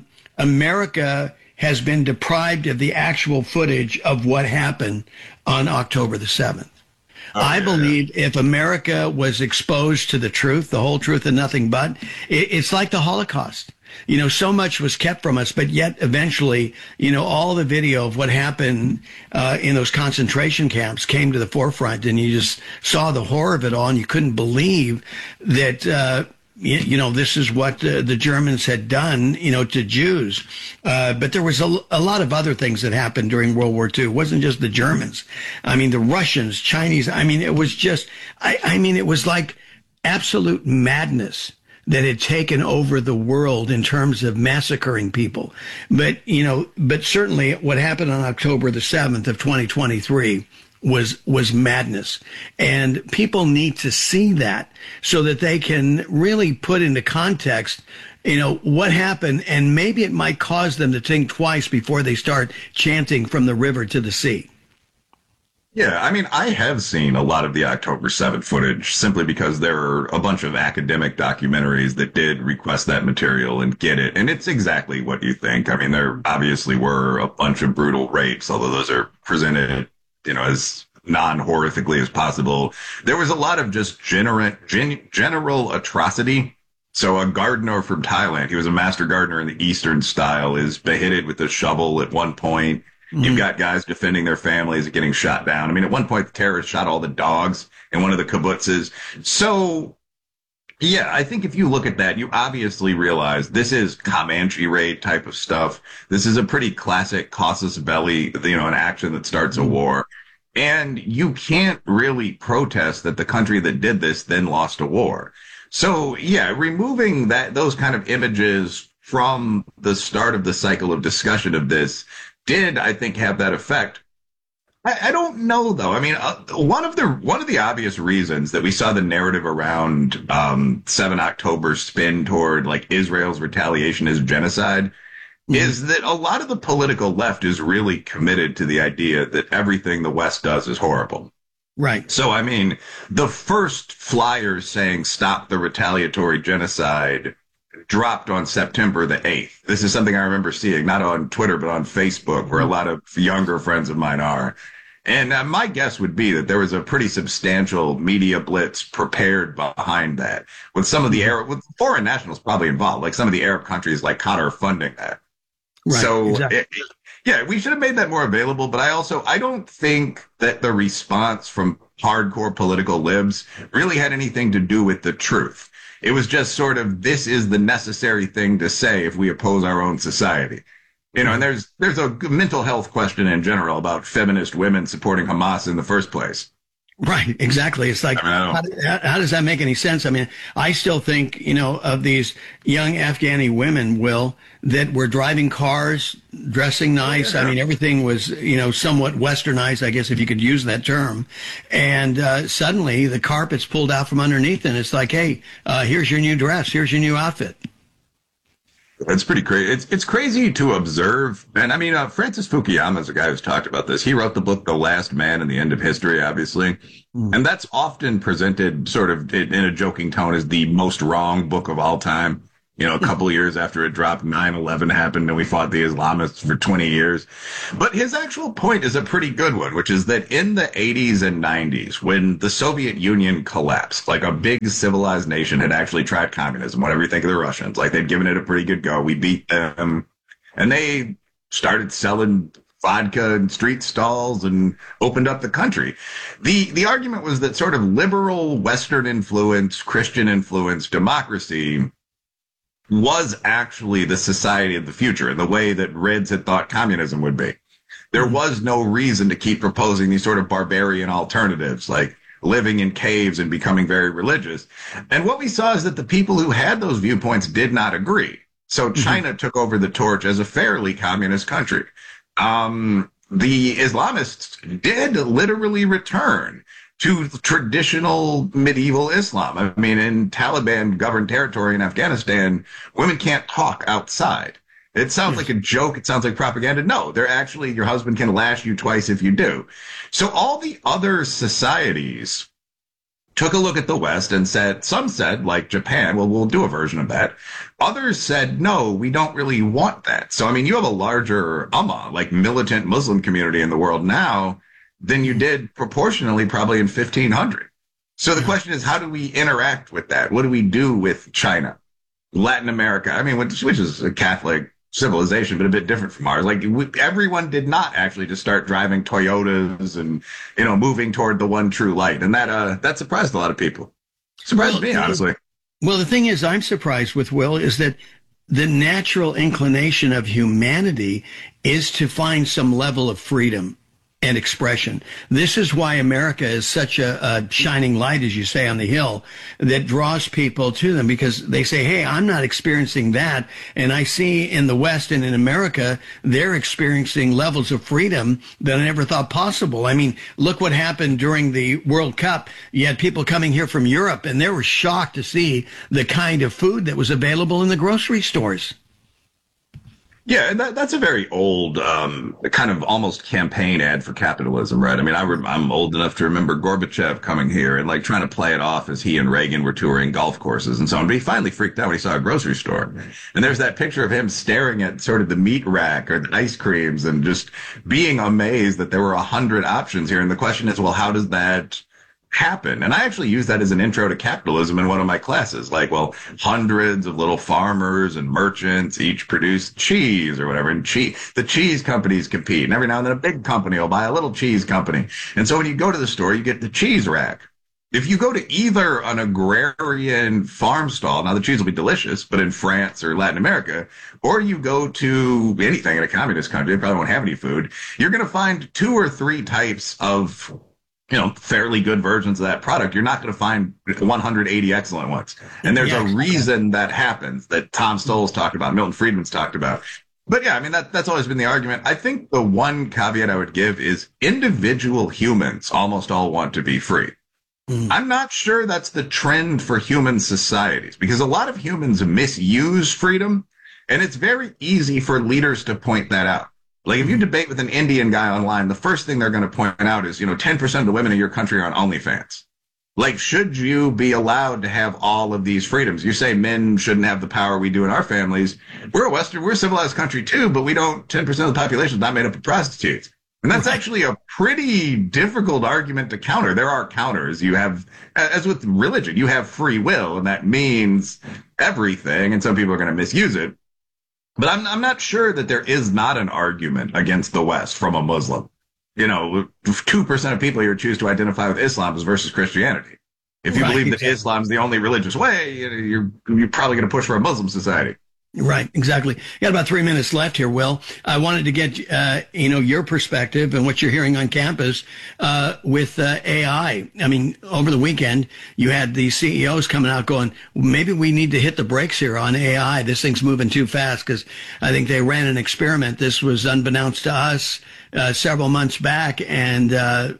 America has been deprived of the actual footage of what happened on October the 7th. I believe if America was exposed to the truth, the whole truth and nothing but, it's like the Holocaust. You know, so much was kept from us, but yet eventually, you know, all the video of what happened in those concentration camps came to the forefront, and you just saw the horror of it all, and you couldn't believe that you know, this is what the Germans had done, you know, to Jews. But there was a lot of other things that happened during World War II. It wasn't just the Germans. I mean, the Russians, Chinese. I mean, it was just, I mean, it was like absolute madness that had taken over the world in terms of massacring people. But, you know, but certainly what happened on October the 7th of 2023 was madness. And people need to see that so that they can really put into context, you know, what happened, and maybe it might cause them to think twice before they start chanting from the river to the sea. Yeah, I mean, I have seen a lot of the October 7th footage simply because there are a bunch of academic documentaries that did request that material and get it. And it's exactly what you think. I mean, there obviously were a bunch of brutal rapes, although those are presented, you know, as non-horrifically as possible. There was a lot of just general atrocity. So a gardener from Thailand, he was a master gardener in the Eastern style, is beheaded with a shovel at one point. Mm-hmm. You've got guys defending their families and getting shot down. I mean, at one point, the terrorists shot all the dogs in one of the kibbutzes. So, yeah, I think if you look at that, you obviously realize this is Comanche raid type of stuff. This is a pretty classic casus belli, you know, an action that starts a war. And you can't really protest that the country that did this then lost a war. So, yeah, removing those kind of images from the start of the cycle of discussion of this did, I think, have that effect. I don't know, though. I mean, one of the obvious reasons that we saw the narrative around 7 October spin toward like Israel's retaliation as genocide is that a lot of the political left is really committed to the idea that everything the West does is horrible. Right. So, I mean, the first flyers saying stop the retaliatory genocide dropped on September the 8th. This is something I remember seeing, not on Twitter, but on Facebook, where a lot of younger friends of mine are. And my guess would be that there was a pretty substantial media blitz prepared behind that, with some of the with foreign nationals probably involved, like some of the Arab countries like Qatar funding that. Right, So, exactly. yeah, we should have made that more available. But I don't think that the response from hardcore political libs really had anything to do with the truth. It was just sort of, this is the necessary thing to say if we oppose our own society. You know, and there's a mental health question in general about feminist women supporting Hamas in the first place. Right, exactly. It's like, how does that make any sense? I mean, I still think, you know, of these young Afghani women, Will, that were driving cars, dressing nice. I mean, everything was, you know, somewhat westernized, I guess, if you could use that term. And suddenly the carpet's pulled out from underneath, and it's like, hey, here's your new dress. Here's your new outfit. It's pretty crazy. It's crazy to observe. And I mean, Francis Fukuyama is a guy who's talked about this. He wrote the book, The Last Man and the End of History, obviously. And that's often presented sort of in a joking tone as the most wrong book of all time. You know, a couple of years after it dropped, 9/11 happened and we fought the Islamists for 20 years. But his actual point is a pretty good one, which is that in the 80s and 90s, when the Soviet Union collapsed, like a big civilized nation had actually tried communism, whatever you think of the Russians, like they'd given it a pretty good go. We beat them and they started selling vodka in street stalls and opened up the country. The argument was that sort of liberal, Western influence, Christian influence democracy was actually the society of the future in the way that Reds had thought communism would be. There was no reason to keep proposing these sort of barbarian alternatives, like living in caves and becoming very religious. And what we saw is that the people who had those viewpoints did not agree. So China took over the torch as a fairly communist country. The Islamists did literally return to traditional medieval Islam. I mean, in Taliban-governed territory in Afghanistan, women can't talk outside. It sounds like a joke. It sounds like propaganda. No, they're actually, your husband can lash you twice if you do. So all the other societies took a look at the West and said, some said, like Japan, well, we'll do a version of that. Others said, no, we don't really want that. So, I mean, you have a larger Ummah, like militant Muslim community in the world now than you did proportionally probably in 1500. So the question is, how do we interact with that? What do we do with China, Latin America? I mean, which is a Catholic civilization, but a bit different from ours. Like everyone did not actually just start driving Toyotas and, you know, moving toward the one true light. And that surprised a lot of people. Surprised me, honestly. Well, the thing is, I'm surprised with, Will, is that the natural inclination of humanity is to find some level of freedom and expression. This is why America is such a shining light, as you say, on the hill that draws people to them, because they say, hey, I'm not experiencing that. And I see in the West and in America, they're experiencing levels of freedom that I never thought possible. I mean, look what happened during the World Cup. You had people coming here from Europe and they were shocked to see the kind of food that was available in the grocery stores. Yeah, and that's a very old kind of almost campaign ad for capitalism, right? I mean, I'm old enough to remember Gorbachev coming here and like trying to play it off as he and Reagan were touring golf courses and so on. But he finally freaked out when he saw a grocery store. And there's that picture of him staring at sort of the meat rack or the ice creams and just being amazed that there were 100 options here. And the question is, well, how does that happen? And I actually use that as an intro to capitalism in one of my classes. Like, well, hundreds of little farmers and merchants each produce cheese or whatever. And the cheese companies compete. And every now and then a big company will buy a little cheese company. And so when you go to the store, you get the cheese rack. If you go to either an agrarian farm stall, now the cheese will be delicious, but in France or Latin America, or you go to anything in a communist country, they probably won't have any food, you're going to find 2 or 3 types of, you know, fairly good versions of that product. You're not going to find 180 excellent ones. And there's a reason that happens that Tom Stolz talked about, Milton Friedman's talked about. But yeah, I mean, that's always been the argument. I think the one caveat I would give is individual humans almost all want to be free. I'm not sure that's the trend for human societies, because a lot of humans misuse freedom, and it's very easy for leaders to point that out. Like if you debate with an Indian guy online, the first thing they're going to point out is, 10% of the women in your country are on OnlyFans. Like, should you be allowed to have all of these freedoms? You say men shouldn't have the power we do in our families. We're a civilized country too, but 10% of the population is not made up of prostitutes. And that's actually a pretty difficult argument to counter. There are counters. You have, as with religion, you have free will, and that means everything, and some people are going to misuse it. But I'm not sure that there is not an argument against the West from a Muslim. 2% of people here choose to identify with Islam versus Christianity. If you believe that Islam is the only religious way, you're probably going to push for a Muslim society. Right, exactly. Got about 3 minutes left here, Will. I wanted to get, your perspective and what you're hearing on campus with AI. I mean, over the weekend, you had the CEOs coming out going, maybe we need to hit the brakes here on AI. This thing's moving too fast, because I think they ran an experiment. This was unbeknownst to us several months back, and,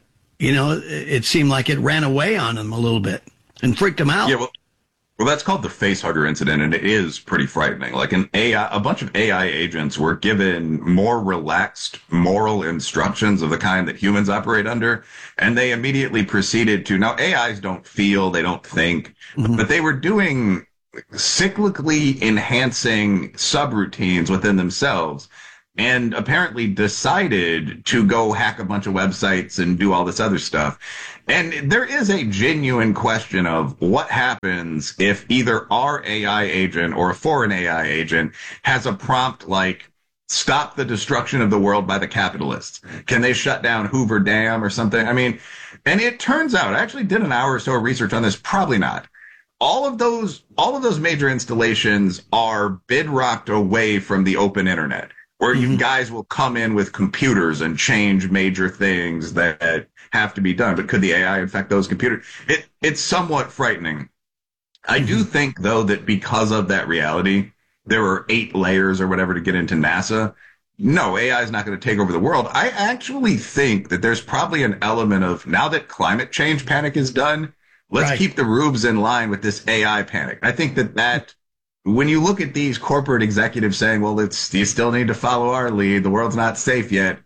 it seemed like it ran away on them a little bit and freaked them out. Yeah, well, that's called the facehugger incident, and it is pretty frightening. Like a bunch of AI agents were given more relaxed moral instructions of the kind that humans operate under, and they immediately proceeded to, now AIs don't feel, they don't think, but they were doing cyclically enhancing subroutines within themselves, and apparently decided to go hack a bunch of websites and do all this other stuff. And there is a genuine question of what happens if either our AI agent or a foreign AI agent has a prompt like, stop the destruction of the world by the capitalists. Can they shut down Hoover Dam or something? I mean, and it turns out, I actually did an hour or so of research on this, probably not. All of those major installations are bedrocked away from the open internet, where you guys will come in with computers and change major things that have to be done. But could the AI infect those computers? It's somewhat frightening. I do think, though, that because of that reality, there are 8 layers or whatever to get into NASA. No, AI is not going to take over the world. I actually think that there's probably an element of, now that climate change panic is done, let's keep the rubes in line with this AI panic. I think that when you look at these corporate executives saying, well, you still need to follow our lead, the world's not safe yet,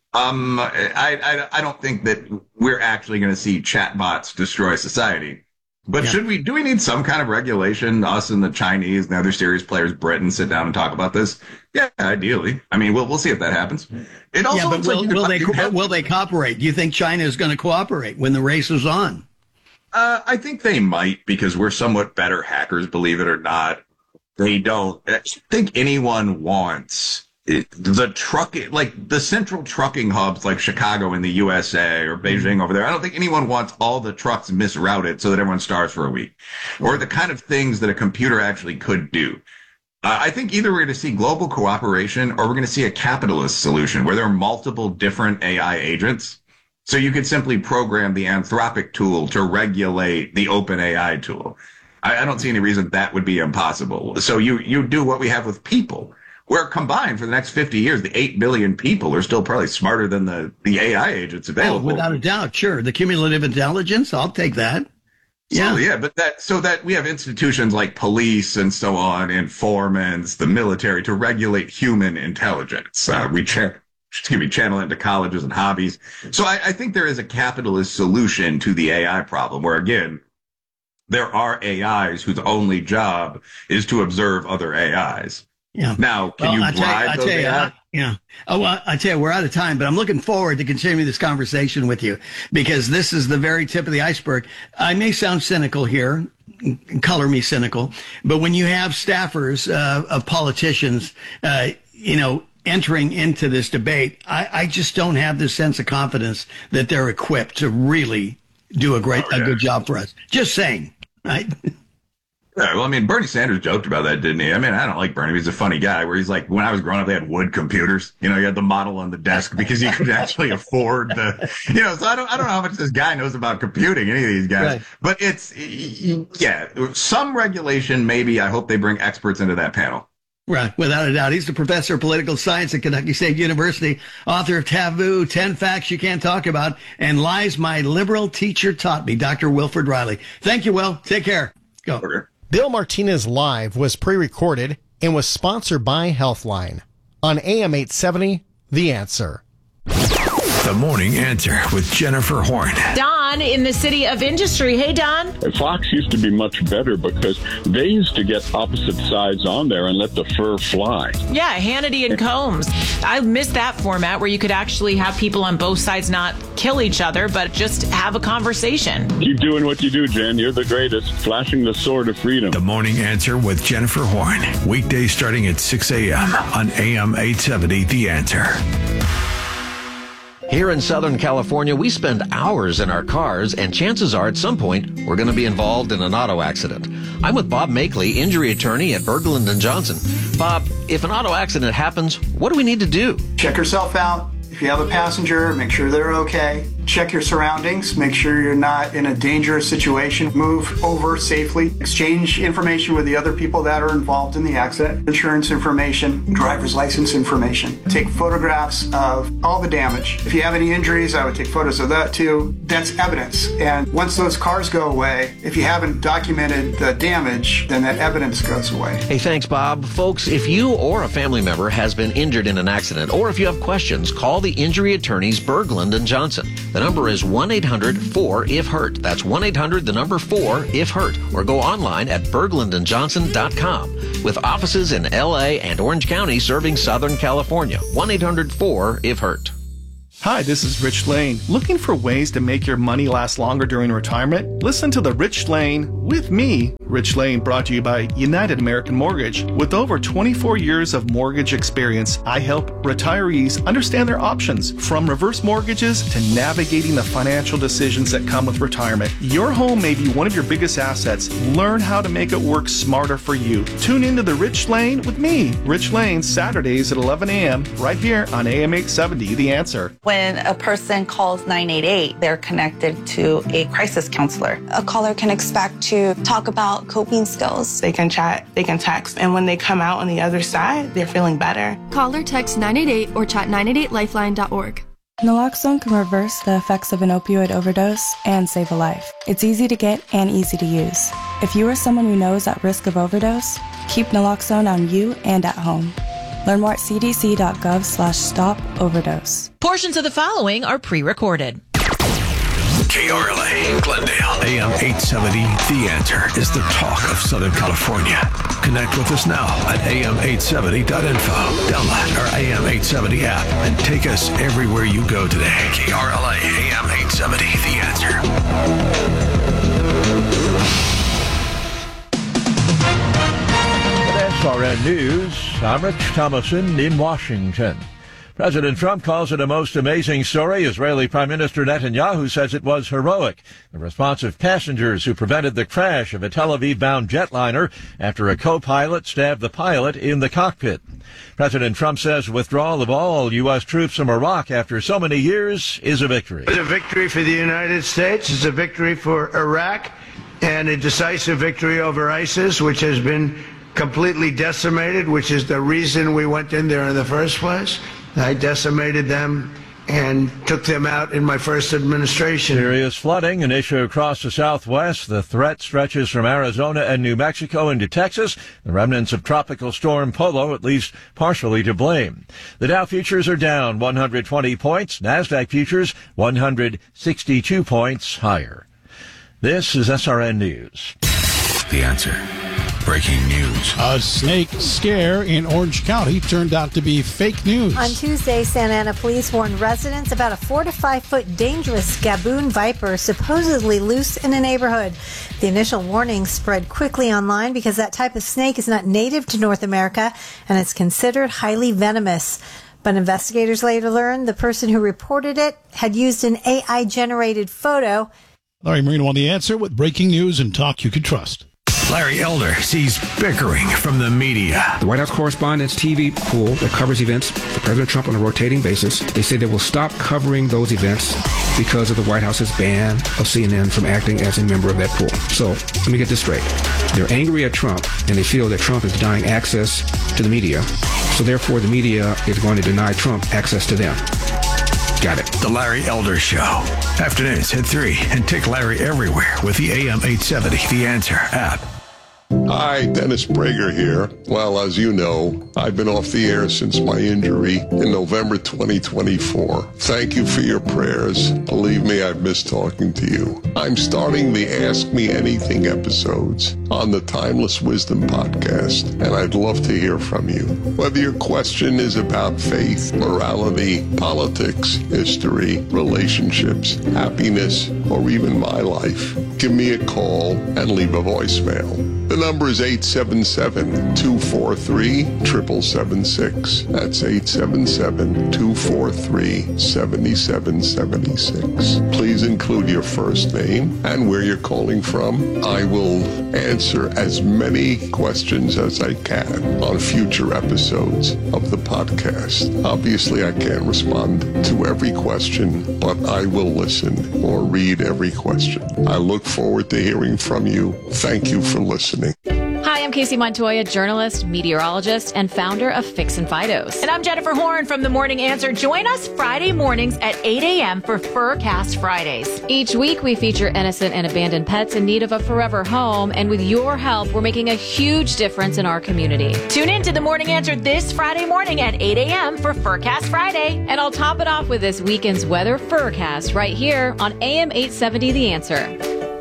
I don't think that we're actually going to see chatbots destroy society. But do we need some kind of regulation? Us and the Chinese and the other serious players, Britain, sit down and talk about this? Yeah, ideally. I mean, we'll see if that happens. It also but will they cooperate? Do you think China is going to cooperate when the race is on? I think they might, because we're somewhat better hackers, believe it or not. They don't. I don't think anyone wants the trucking, like the central trucking hubs like Chicago in the USA or Beijing over there. I don't think anyone wants all the trucks misrouted so that everyone starves for a week, or the kind of things that a computer actually could do. I think either we're going to see global cooperation or we're going to see a capitalist solution where there are multiple different AI agents. So you could simply program the Anthropic tool to regulate the OpenAI tool. I don't see any reason that would be impossible. So you do what we have with people, where combined for the next 50 years, the 8 billion people are still probably smarter than the AI agents available. Oh, without a doubt, sure. The cumulative intelligence, I'll take that. Yeah, but that we have institutions like police and so on, informants, the military, to regulate human intelligence. We channel into colleges and hobbies. So I think there is a capitalist solution to the AI problem, where again, there are AIs whose only job is to observe other AIs. Yeah. Now, can you bribe those AIs? Yeah. Oh, well, I tell you, we're out of time, but I'm looking forward to continuing this conversation with you, because this is the very tip of the iceberg. I may sound cynical here, color me cynical, but when you have staffers of politicians, entering into this debate, I just don't have this sense of confidence that they're equipped to really do a good job for us. Just saying, right? Yeah, well, I mean, Bernie Sanders joked about that, didn't he? I mean, I don't like Bernie. He's a funny guy, where he's like, when I was growing up, they had wood computers. You had the model on the desk because you could actually afford the, so I don't know how much this guy knows about computing, any of these guys. Right. But it's, some regulation, maybe. I hope they bring experts into that panel. Right, without a doubt. He's the professor of political science at Kentucky State University, author of Taboo, 10 Facts You Can't Talk About, and Lies My Liberal Teacher Taught Me, Dr. Wilfred Riley. Thank you, Will. Take care. Go. Okay. Bill Martinez Live was pre-recorded and was sponsored by Healthline. On AM 870, The Answer. The Morning Answer with Jennifer Horn. Don. Don in the City of Industry. Hey, Don. Fox used to be much better because they used to get opposite sides on there and let the fur fly. Yeah, Hannity and Combs. I miss that format where you could actually have people on both sides not kill each other, but just have a conversation. Keep doing what you do, Jen. You're the greatest. Flashing the sword of freedom. The Morning Answer with Jennifer Horn. Weekdays starting at 6 a.m. on AM 870 The Answer. Here in Southern California, we spend hours in our cars, and chances are at some point we're going to be involved in an auto accident. I'm with Bob Makeley, injury attorney at Berglund & Johnson. Bob, if an auto accident happens, what do we need to do? Check yourself out. If you have a passenger, make sure they're okay. Check your surroundings. Make sure you're not in a dangerous situation. Move over safely. Exchange information with the other people that are involved in the accident. Insurance information, driver's license information. Take photographs of all the damage. If you have any injuries, I would take photos of that too. That's evidence. And once those cars go away, if you haven't documented the damage, then that evidence goes away. Hey, thanks, Bob. Folks, if you or a family member has been injured in an accident, or if you have questions, call the injury attorneys Berglund & Johnson. The number is 1-800-4-IF-HURT. That's 1-800-4-IF-HURT. Or go online at berglundandjohnson.com. With offices in L.A. and Orange County serving Southern California. 1-800-4-IF-HURT. Hi, this is Rich Lane. Looking for ways to make your money last longer during retirement? Listen to The Rich Lane with me, Rich Lane, brought to you by United American Mortgage. With over 24 years of mortgage experience, I help retirees understand their options, from reverse mortgages to navigating the financial decisions that come with retirement. Your home may be one of your biggest assets. Learn how to make it work smarter for you. Tune into The Rich Lane with me, Rich Lane, Saturdays at 11 a.m. right here on AM 870, The Answer. When a person calls 988, they're connected to a crisis counselor. A caller can expect to talk about coping skills. They can chat, they can text, and when they come out on the other side, they're feeling better. Call or text 988 or chat 988lifeline.org. Naloxone can reverse the effects of an opioid overdose and save a life. It's easy to get and easy to use. If you or someone you know is at risk of overdose, keep naloxone on you and at home. Learn more at cdc.gov/stop-overdose. Portions of the following are pre-recorded. KRLA, Glendale, AM 870, The Answer is the talk of Southern California. Connect with us now at am870.info. Download our AM 870 app and take us everywhere you go today. KRLA, AM 870, The Answer. SRN News, I'm Rich Thomason in Washington. President Trump calls it a most amazing story. Israeli Prime Minister Netanyahu says it was heroic. The response of passengers who prevented the crash of a Tel Aviv-bound jetliner after a co-pilot stabbed the pilot in the cockpit. President Trump says withdrawal of all U.S. troops from Iraq after so many years is a victory. It's a victory for the United States. It's a victory for Iraq and a decisive victory over ISIS, which has been completely decimated, which is the reason we went in there in the first place. I decimated them and took them out in my first administration. Serious flooding, an issue across the Southwest. The threat stretches from Arizona and New Mexico into Texas. The remnants of Tropical Storm Polo, at least partially to blame. The Dow futures are down 120 points. NASDAQ futures 162 points higher. This is SRN News. The Answer. Breaking news. A snake scare in Orange County turned out to be fake news. On Tuesday, Santa Ana police warned residents about a 4 to 5 foot dangerous gaboon viper supposedly loose in a neighborhood. The initial warning spread quickly online because that type of snake is not native to North America and it's considered highly venomous. But investigators later learned the person who reported it had used an AI-generated photo. Larry Marino on The Answer with breaking news and talk you can trust. Larry Elder sees bickering from the media. The White House Correspondents' TV pool that covers events for President Trump on a rotating basis, they say they will stop covering those events because of the White House's ban of CNN from acting as a member of that pool. So let me get this straight. They're angry at Trump, and they feel that Trump is denying access to the media. So therefore, the media is going to deny Trump access to them. Got it. The Larry Elder Show. Afternoons at 3, and take Larry everywhere with the AM 870 The Answer app. Hi, Dennis Prager here. Well, as you know, I've been off the air since my injury in November 2024. Thank you for your prayers. Believe me, I've missed talking to you. I'm starting the Ask Me Anything episodes on the Timeless Wisdom podcast, and I'd love to hear from you. Whether your question is about faith, morality, politics, history, relationships, happiness, or even my life, give me a call and leave a voicemail. The number is 877-243-7776. That's 877-243-7776. Please include your first name and where you're calling from. I will answer as many questions as I can on future episodes of the podcast. Obviously, I can't respond to every question, but I will listen or read every question. I look forward to hearing from you. Thank you for listening. Hi, I'm Casey Montoya, journalist, meteorologist, and founder of Fix and Fidos. And I'm Jennifer Horn from The Morning Answer. Join us Friday mornings at 8 a.m. for Furcast Fridays. Each week, we feature innocent and abandoned pets in need of a forever home. And with your help, we're making a huge difference in our community. Tune in to The Morning Answer this Friday morning at 8 a.m. for Furcast Friday. And I'll top it off with this weekend's weather Furcast right here on AM 870 The Answer.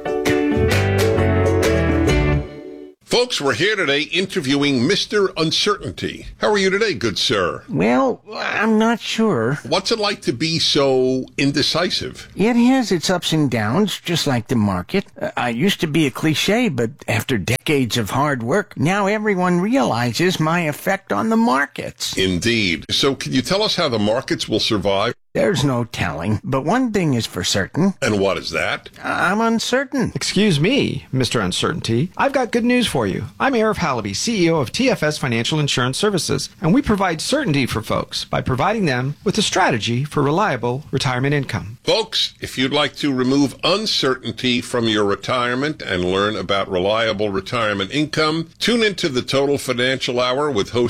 Folks, we're here today interviewing Mr. Uncertainty. How are you today, good sir? Well, I'm not sure. What's it like to be so indecisive? It has its ups and downs, just like the market. I used to be a cliche, but after decades of hard work, now everyone realizes my effect on the markets. Indeed. So can you tell us how the markets will survive? There's no telling, but one thing is for certain. And what is that? I'm uncertain. Excuse me, Mr. Uncertainty. I've got good news for you. I'm Arif Halaby, CEO of TFS Financial Insurance Services, and we provide certainty for folks by providing them with a strategy for reliable retirement income. Folks, if you'd like to remove uncertainty from your retirement and learn about reliable retirement income, tune into the Total Financial Hour with host